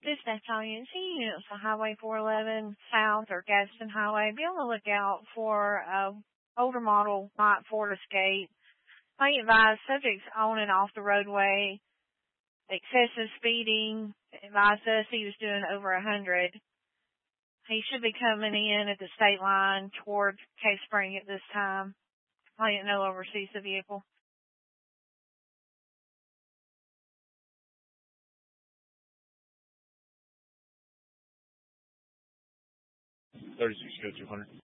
This battalion, units on Highway 411 South or Gadsden Highway. Be on the lookout for older model Mach Ford Escape. I advise subjects on and off the roadway. Excessive speeding. Advised us he was doing over 100. He should be coming in at the state line toward Cave Spring at this time. I didn't know oversees the vehicle. 36 go 200.